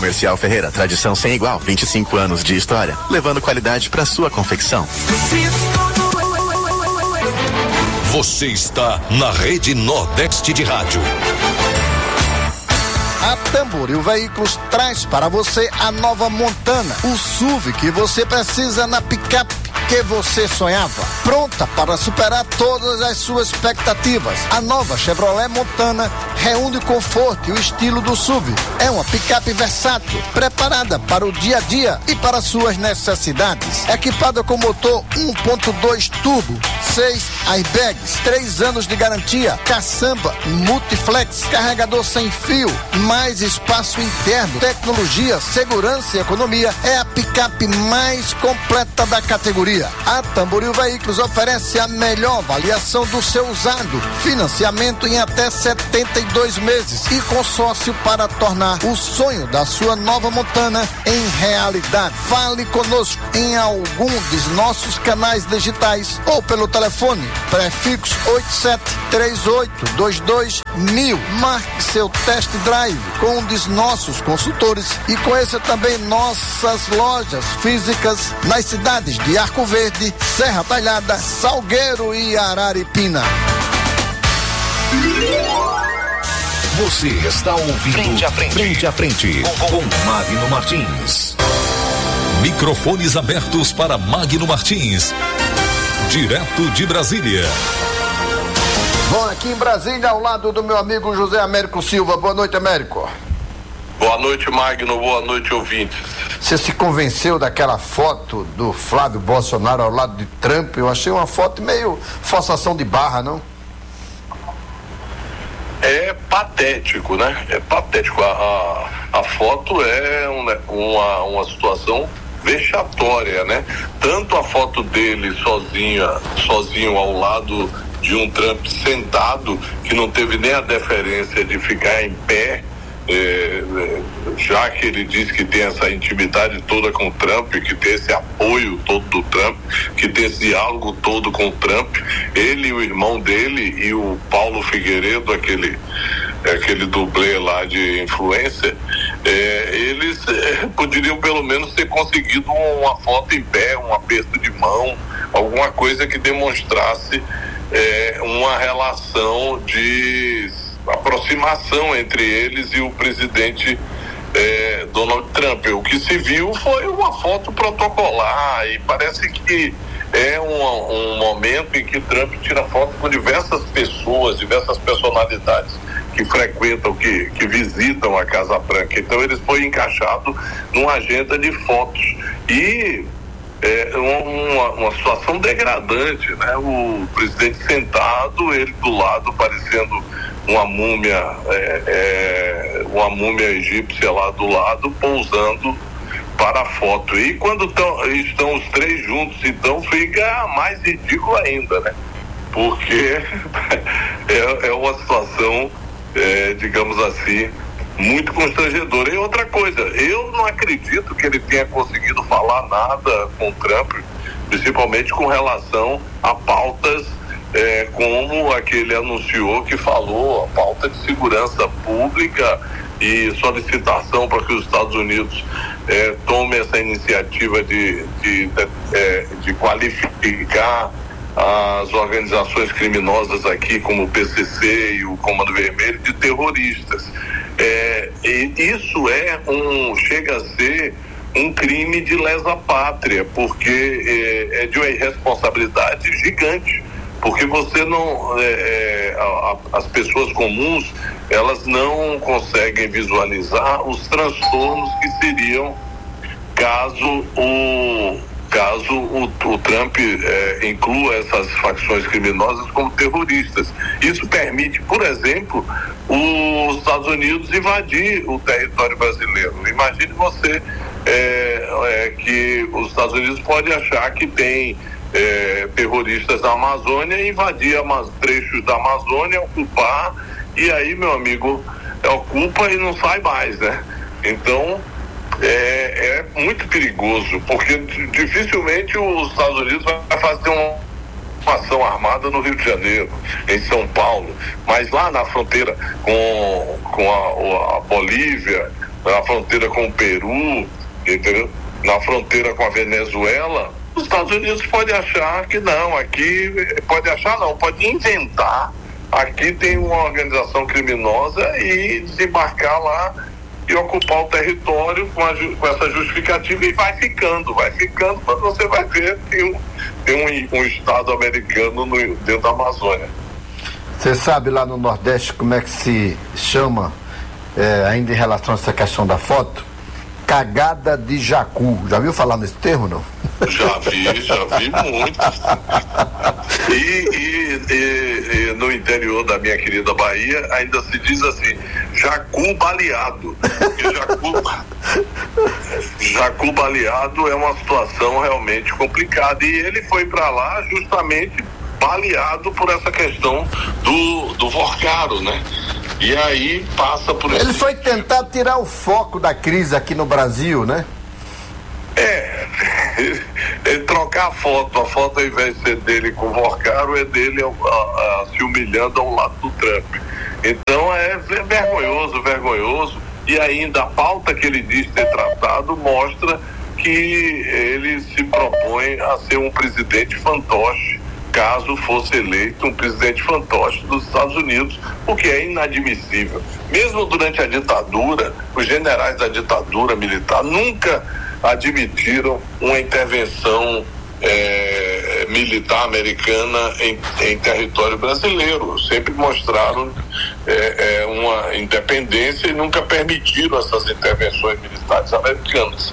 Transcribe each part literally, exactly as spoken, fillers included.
Comercial Ferreira, tradição sem igual, vinte e cinco anos de história, levando qualidade para sua confecção. Você está na Rede Nordeste de Rádio. A Tamboril Veículos traz para você a nova Montana, o S U V que você precisa na picape que você sonhava, pronta para superar todas as suas expectativas. A nova Chevrolet Montana reúne o conforto e o estilo do S U V. É uma picape versátil, preparada para o dia a dia e para suas necessidades. Equipada com motor um ponto dois turbo, seis airbags, três anos de garantia, caçamba multiflex, carregador sem fio, mais espaço interno, tecnologia, segurança e economia. É a picape mais completa da categoria. A Tamboril Veículos oferece a melhor avaliação do seu usado, financiamento em até setenta e dois meses e consórcio para tornar o sonho da sua nova Montana em realidade. Fale conosco em algum dos nossos canais digitais ou pelo telefone prefixo oito sete três oito dois dois mil. Marque seu test drive com um dos nossos consultores e conheça também nossas lojas físicas nas cidades de Arco Verde, Serra Talhada, Salgueiro e Araripina. Você está ouvindo Frente a Frente, frente, a frente com, com Magno Martins. Microfones abertos para Magno Martins, direto de Brasília. Bom, aqui em Brasília, ao lado do meu amigo José Américo Silva. Boa noite, Américo. Boa noite, Magno. Boa noite, ouvintes. Você se convenceu daquela foto do Flávio Bolsonaro ao lado de Trump? Eu achei uma foto meio forçação de barra, não? É patético, né? É patético. A, a, a foto é uma, uma, uma situação vexatória, né? Tanto a foto dele sozinha, sozinho ao lado de um Trump sentado, que não teve nem a deferência de ficar em pé, É, já que ele diz que tem essa intimidade toda com o Trump, que tem esse apoio todo do Trump, que tem esse diálogo todo com o Trump, ele, o irmão dele e o Paulo Figueiredo, aquele, aquele dublê lá de influencer, é, eles é, poderiam pelo menos ter conseguido uma foto em pé, um aperto de mão, alguma coisa que demonstrasse é, uma relação de aproximação entre eles e o presidente eh, Donald Trump. O que se viu foi uma foto protocolar e parece que é um, um momento em que Trump tira foto com diversas pessoas, diversas personalidades que frequentam, que, que visitam a Casa Branca. Então eles foi encaixado numa agenda de fotos e é uma, uma situação degradante, né? O presidente sentado, ele do lado parecendo uma múmia, é, é, uma múmia egípcia lá do lado, pousando para a foto. E quando tão, estão os três juntos, então fica mais ridículo ainda, né? Porque é, é uma situação, é, digamos assim, muito constrangedora. E outra coisa, eu não acredito que ele tenha conseguido falar nada com o Trump, principalmente com relação a pautas É, como a que ele anunciou, que falou, a pauta de segurança pública e solicitação para que os Estados Unidos é, tome essa iniciativa de, de, de, é, de qualificar as organizações criminosas aqui, como o P C C e o Comando Vermelho, de terroristas. É, e isso é um, chega a ser um crime de lesa pátria, porque é, é de uma irresponsabilidade gigante. Porque você não, é, é, a, a, as pessoas comuns, elas não conseguem visualizar os transtornos que seriam caso o, caso o, o Trump é, inclua essas facções criminosas como terroristas. Isso permite, por exemplo, os Estados Unidos invadir o território brasileiro. Imagine você é, é, que os Estados Unidos podem achar que tem É, terroristas da Amazônia, invadir ama- trechos da Amazônia, ocupar, e aí, meu amigo, ocupa e não sai mais, né? Então é, é muito perigoso, porque dificilmente os Estados Unidos vai fazer uma, uma ação armada no Rio de Janeiro, em São Paulo, mas lá na fronteira com, com a, a Bolívia, na fronteira com o Peru, entendeu? Na fronteira com a Venezuela, os Estados Unidos pode achar que não, aqui pode achar não, pode inventar, aqui tem uma organização criminosa e desembarcar lá e ocupar o território com, a, com essa justificativa e vai ficando, vai ficando, mas você vai ver tem um, tem um, um estado americano no, dentro da Amazônia. Você sabe lá no Nordeste como é que se chama, é, ainda em relação a essa questão da foto? Cagada de jacu. Já viu falar nesse termo, não? Já vi, já vi muito. E, e, e, e no interior da minha querida Bahia ainda se diz assim, jacu baleado. Porque jacu, jacu baleado é uma situação realmente complicada. E ele foi para lá justamente baleado por essa questão do, do Vorcaro, né? E aí passa por Ele esse... foi tentar tirar o foco da crise aqui no Brasil, né? É, ele trocar a foto, a foto ao invés de ser dele com o Vorcaro, é dele a, a, a, se humilhando ao lado do Trump. Então é vergonhoso, vergonhoso, e ainda a pauta que ele diz ter tratado mostra que ele se propõe a ser um presidente fantoche, caso fosse eleito um presidente fantoche dos Estados Unidos, o que é inadmissível. Mesmo durante a ditadura, os generais da ditadura militar nunca admitiram uma intervenção é, militar americana em, em território brasileiro. Sempre mostraram é, é, uma independência e nunca permitiram essas intervenções militares americanas.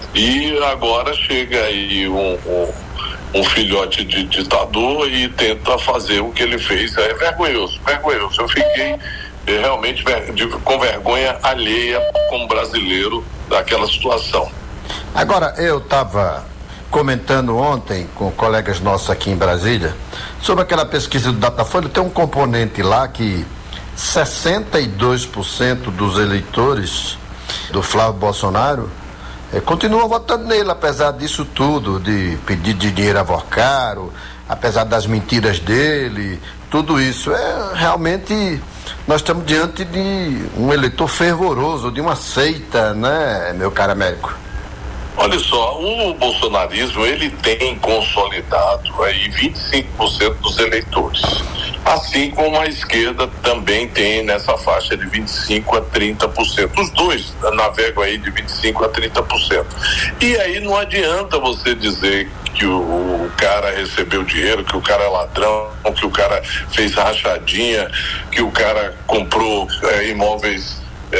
E agora chega aí um, um um filhote de ditador e tenta fazer o que ele fez. É vergonhoso, vergonhoso. Eu fiquei é, realmente ver, de, com vergonha alheia como brasileiro daquela situação. Agora, eu estava comentando ontem com colegas nossos aqui em Brasília sobre aquela pesquisa do Datafolha. Tem um componente lá que sessenta e dois por cento dos eleitores do Flávio Bolsonaro É, continua votando nele, apesar disso tudo, de pedir de dinheiro a Vorcaro, apesar das mentiras dele, tudo isso. É realmente, nós estamos diante de um eleitor fervoroso, de uma seita, né, meu caro Américo? Olha só, o bolsonarismo, ele tem consolidado aí vinte e cinco por cento dos eleitores, assim como a esquerda também tem nessa faixa de vinte e cinco a trinta por cento. Os dois navegam aí de vinte e cinco a trinta por cento. E aí não adianta você dizer que o, o cara recebeu dinheiro, que o cara é ladrão, que o cara fez rachadinha, que o cara comprou é, imóveis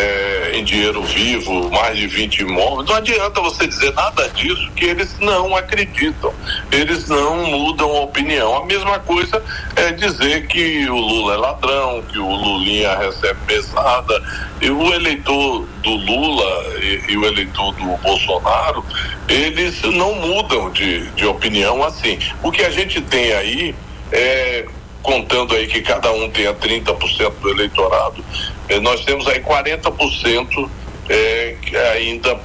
É, em dinheiro vivo, mais de vinte imóveis. Não adianta você dizer nada disso, que eles não acreditam, eles não mudam a opinião. A mesma coisa é dizer que o Lula é ladrão, que o Lulinha recebe mesada. E o eleitor do Lula e, e o eleitor do Bolsonaro, eles não mudam de, de opinião assim. O que a gente tem aí é, contando aí que cada um tenha trinta por cento do eleitorado, eh, nós temos aí quarenta por cento eh, ainda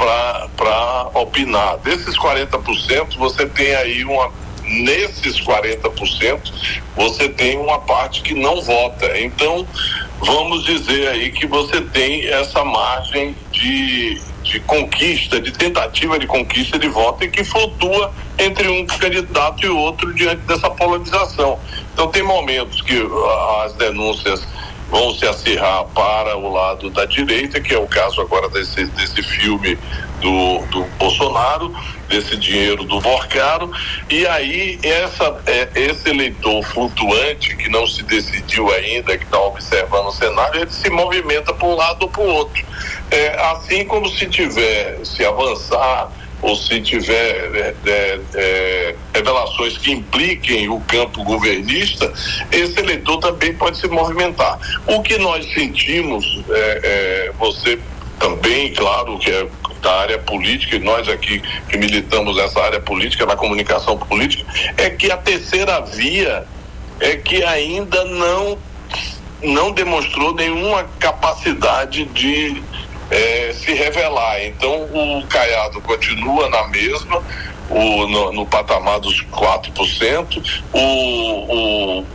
para opinar. Desses quarenta por cento, você tem aí uma, nesses quarenta por cento, você tem uma parte que não vota. Então, vamos dizer aí que você tem essa margem de, de conquista, de tentativa de conquista de voto, e que flutua entre um candidato e outro diante dessa polarização. Então tem momentos que as denúncias vão se acirrar para o lado da direita, que é o caso agora desse, desse filme do, do Bolsonaro, desse dinheiro do Vorcaro, e aí essa, é, esse eleitor flutuante que não se decidiu ainda, que está observando o cenário, ele se movimenta para um lado ou para o outro. É, assim como se tiver, se avançar, ou se tiver é, é, é, revelações que impliquem o campo governista, esse eleitor também pode se movimentar. O que nós sentimos, é, é, você também, claro, que é da área política, e nós aqui que militamos nessa área política, na comunicação política, é que a terceira via é que ainda não, não demonstrou nenhuma capacidade de É, se revelar. Então o Caiado continua na mesma, o, no, no patamar dos quatro por cento, o, o,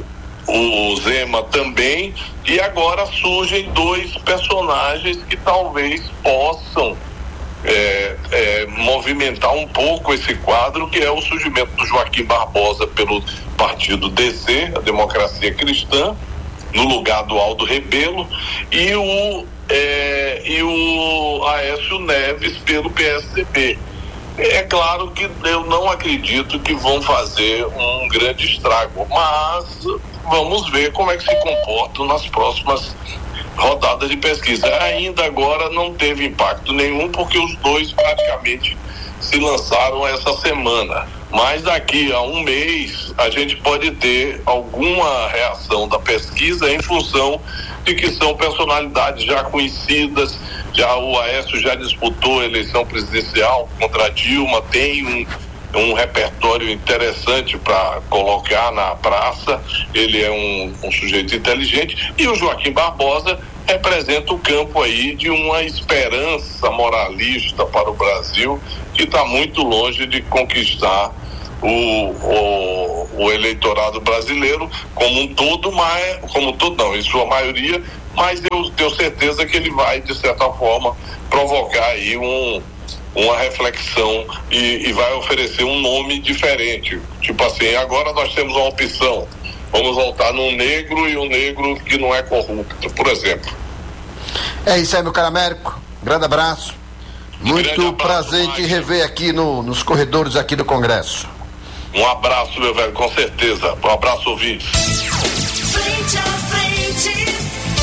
o Zema também, e agora surgem dois personagens que talvez possam é, é, movimentar um pouco esse quadro, que é o surgimento do Joaquim Barbosa pelo partido D C, a Democracia Cristã, no lugar do Aldo Rebelo, e o, é, e o Aécio Neves pelo P S D B. É claro que eu não acredito que vão fazer um grande estrago, mas vamos ver como é que se comportam nas próximas rodadas de pesquisa. Ainda agora não teve impacto nenhum, porque os dois praticamente se lançaram essa semana. Mas daqui a um mês a gente pode ter alguma reação da pesquisa em função de que são personalidades já conhecidas. Já o Aécio já disputou a eleição presidencial contra a Dilma, tem um, um repertório interessante para colocar na praça. Ele é um, um sujeito inteligente, e o Joaquim Barbosa representa o campo aí de uma esperança moralista para o Brasil, que está muito longe de conquistar o, o, o eleitorado brasileiro como um todo, mas como todo não, em sua maioria, mas eu tenho certeza que ele vai, de certa forma, provocar aí um, uma reflexão e, e vai oferecer um nome diferente. Tipo assim, agora nós temos uma opção, vamos voltar num negro, e um negro que não é corrupto, por exemplo. É isso aí, meu caro Américo, grande abraço, muito grande abraço, prazer em te rever aqui no, nos corredores aqui do Congresso. Um abraço, meu velho, com certeza. Um abraço, ouvintes. Frente a frente.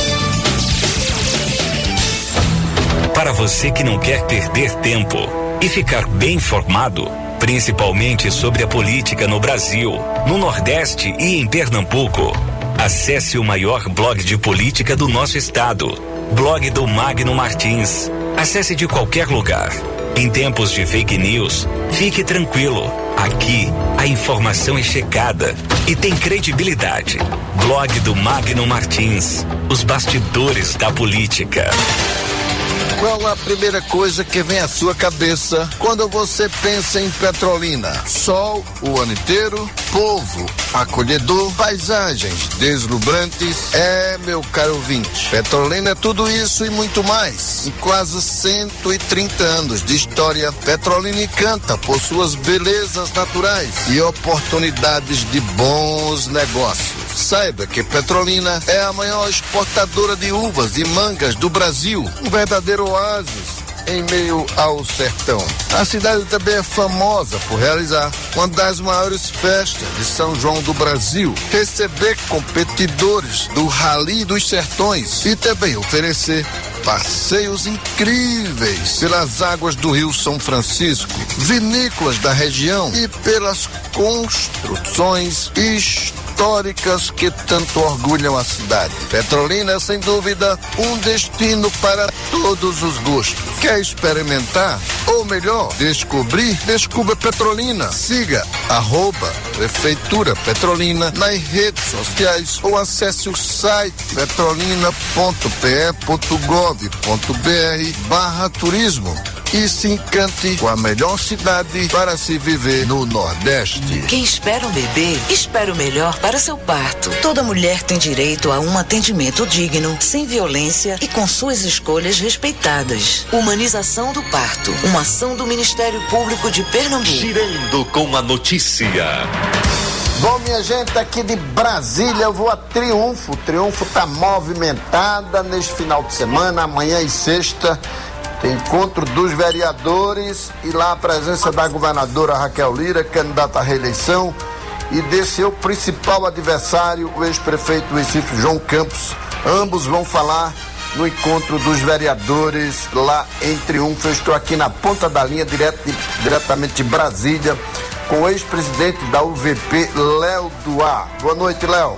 Para você que não quer perder tempo e ficar bem informado, principalmente sobre a política no Brasil, no Nordeste e em Pernambuco, acesse o maior blog de política do nosso estado, blog do Magno Martins. Acesse de qualquer lugar. Em tempos de fake news, fique tranquilo. Aqui, a informação é checada e tem credibilidade. Blog do Magno Martins. Os bastidores da política. Qual a primeira coisa que vem à sua cabeça quando você pensa em Petrolina? Sol o ano inteiro, povo acolhedor, paisagens deslumbrantes. É, meu caro ouvinte, Petrolina é tudo isso e muito mais. Em quase cento e trinta anos de história, Petrolina encanta por suas belezas naturais e oportunidades de bons negócios. Saiba que Petrolina é a maior exportadora de uvas e mangas do Brasil, um verdadeiro oásis em meio ao sertão. A cidade também é famosa por realizar uma das maiores festas de São João do Brasil, receber competidores do Rally dos Sertões e também oferecer passeios incríveis pelas águas do Rio São Francisco, vinícolas da região e pelas construções históricas que tanto orgulham a cidade. Petrolina é, sem dúvida, um destino para todos os gostos. Quer experimentar? Ou melhor, descobrir? Descubra Petrolina. Siga arroba Prefeitura Petrolina nas redes sociais ou acesse o site petrolina ponto p e ponto gov ponto b r barra turismo e se encante com a melhor cidade para se viver no Nordeste. Quem espera um bebê, espera o melhor para seu parto. Toda mulher tem direito a um atendimento digno, sem violência e com suas escolhas respeitadas. Humanização do parto, uma ação do Ministério Público de Pernambuco. Girando com a notícia. Bom, minha gente, aqui de Brasília eu vou a Triunfo. Triunfo tá movimentada neste final de semana, amanhã e sexta. Tem encontro dos vereadores e lá a presença da governadora Raquel Lira, candidata à reeleição, e desse seu principal adversário, o ex-prefeito do Recife, João Campos. Ambos vão falar no encontro dos vereadores lá em Triunfo. Eu estou aqui na ponta da linha, direto de, diretamente de Brasília, com o ex-presidente da U V P, Léo Duar. Boa noite, Léo.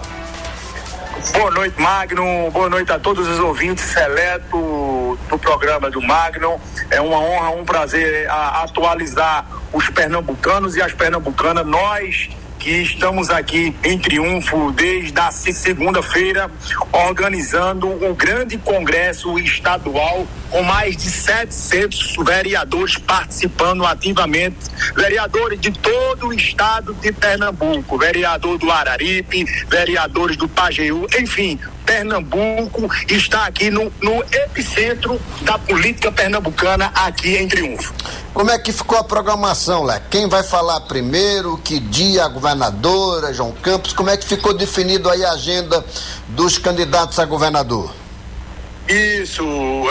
Boa noite, Magno. Boa noite a todos os ouvintes seleto do programa do Magno. É uma honra, um prazer a, atualizar os pernambucanos e as pernambucanas. Nós aqui, estamos aqui em Triunfo desde a segunda-feira, organizando o grande congresso estadual com mais de setecentos vereadores participando ativamente, vereadores de todo o estado de Pernambuco, vereador do Araripe, vereadores do Pajeú, enfim, Pernambuco está aqui no, no epicentro da política pernambucana aqui em Triunfo. Como é que ficou a programação, Lé? Quem vai falar primeiro? Que dia? A governadora, João Campos? Como é que ficou definido aí a agenda dos candidatos a governador? Isso,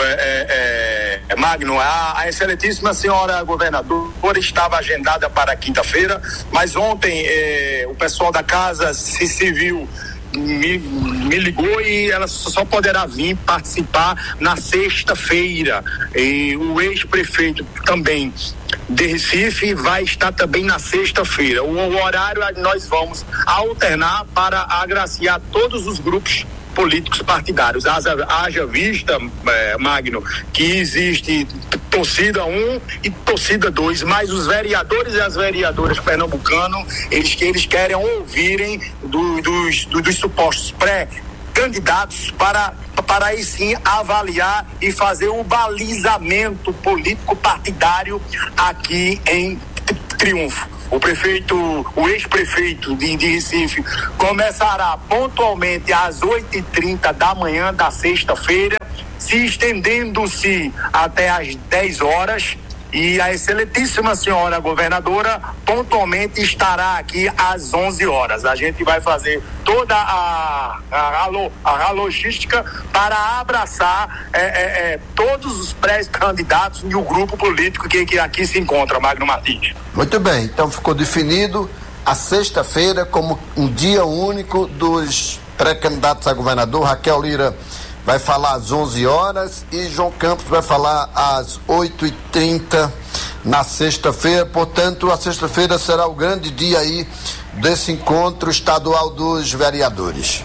é, é, é, Magno, a, a excelentíssima senhora governadora estava agendada para quinta-feira, mas ontem é, o pessoal da Casa Civil Me, me ligou e ela só poderá vir participar na sexta-feira. E o ex-prefeito também de Recife vai estar também na sexta-feira. O, o horário nós vamos alternar para agraciar todos os grupos políticos partidários. Haja, haja vista, é, Magno, que existe torcida um e torcida dois, mas os vereadores e as vereadoras pernambucanos, eles, eles querem ouvirem do, dos, do, dos supostos pré-candidatos para, para aí sim avaliar e fazer o balizamento político partidário aqui em Triunfo. O prefeito, o ex-prefeito de, de Recife começará pontualmente às oito e trinta da manhã da sexta-feira, se estendendo-se até às dez horas, e a excelentíssima senhora governadora pontualmente estará aqui às onze horas. A gente vai fazer toda a, a, a, a logística para abraçar é, é, é, todos os pré-candidatos e o grupo político que, que aqui se encontra, Magno Martins. Muito bem, então ficou definido a sexta-feira como um dia único dos pré-candidatos a governador. Raquel Lira vai falar às onze horas e João Campos vai falar às oito e trinta na sexta-feira. Portanto, a sexta-feira será o grande dia aí desse encontro estadual dos vereadores.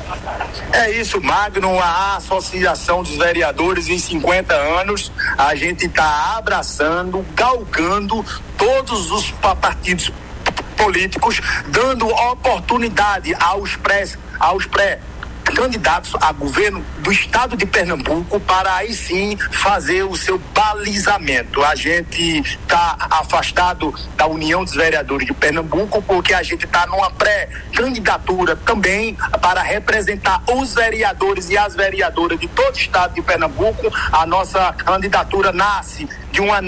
É isso, Magno, a Associação dos Vereadores em cinquenta anos, a gente está abraçando, galgando todos os partidos políticos, dando oportunidade aos pré, aos pré candidatos a governo do estado de Pernambuco para aí sim fazer o seu balizamento. A gente está afastado da União dos Vereadores de Pernambuco porque a gente está numa pré-candidatura também para representar os vereadores e as vereadoras de todo o estado de Pernambuco. A nossa candidatura nasce de uma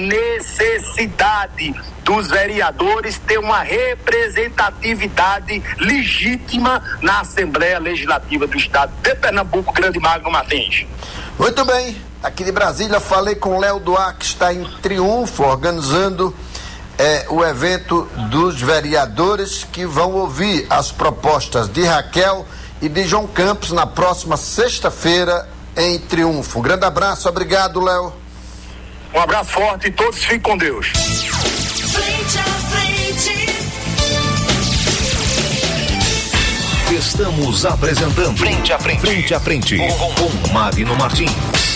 necessidade dos vereadores ter uma representatividade legítima na Assembleia Legislativa do Estado de Pernambuco, Grande Magno Martins. Muito bem, aqui de Brasília falei com o Léo Duarte, que está em Triunfo, organizando é, o evento dos vereadores que vão ouvir as propostas de Raquel e de João Campos na próxima sexta-feira em Triunfo. Um grande abraço, obrigado, Léo. Um abraço forte e todos fiquem com Deus. Frente a frente. Estamos apresentando Frente a Frente, Frente a Frente, com, com Magno Martins.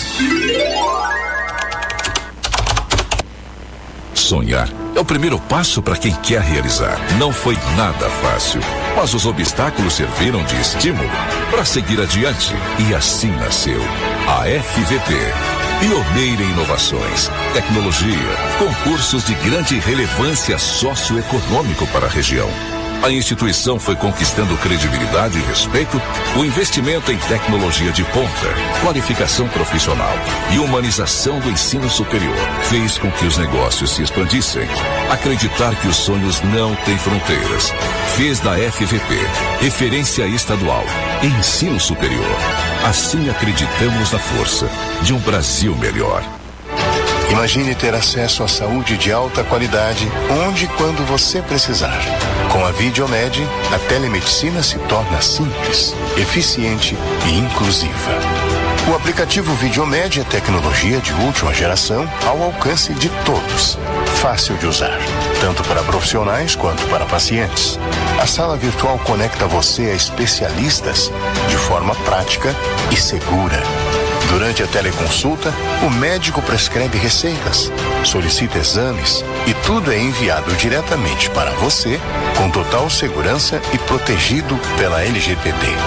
Sonhar é o primeiro passo para quem quer realizar. Não foi nada fácil, mas os obstáculos serviram de estímulo para seguir adiante. E assim nasceu a F V P. Pioneira em inovações, tecnologia, concursos de grande relevância socioeconômico para a região. A instituição foi conquistando credibilidade e respeito, o investimento em tecnologia de ponta, qualificação profissional e humanização do ensino superior fez com que os negócios se expandissem. Acreditar que os sonhos não têm fronteiras fez da F V P referência estadual em ensino superior. Assim acreditamos na força de um Brasil melhor. Imagine ter acesso à saúde de alta qualidade, onde e quando você precisar. Com a Videomed, a telemedicina se torna simples, eficiente e inclusiva. O aplicativo Videomed é tecnologia de última geração ao alcance de todos. Fácil de usar, tanto para profissionais quanto para pacientes. A sala virtual conecta você a especialistas de forma prática e segura. Durante a teleconsulta, o médico prescreve receitas, solicita exames e tudo é enviado diretamente para você, com total segurança e protegido pela L G P D.